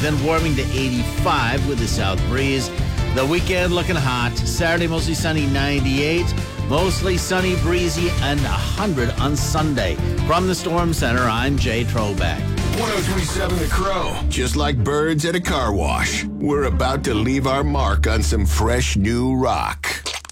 then warming to 85 with a south breeze. The weekend looking hot. Saturday, mostly sunny, 98. Mostly sunny, breezy, and 100 on Sunday. From the Storm Center, I'm Jay Trollback. 103.7 The Crow. Just like birds at a car wash, we're about to leave our mark on some fresh new rock.